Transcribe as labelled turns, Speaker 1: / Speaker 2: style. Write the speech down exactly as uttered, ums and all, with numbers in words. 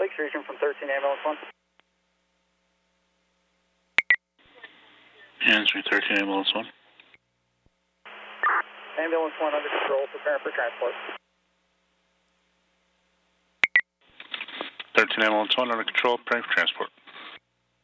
Speaker 1: Lakes region from thirteen ambulance one.
Speaker 2: Answering thirteen ambulance one.
Speaker 1: Ambulance one under control, preparing for transport.
Speaker 2: thirteen ambulance one under control, preparing for transport.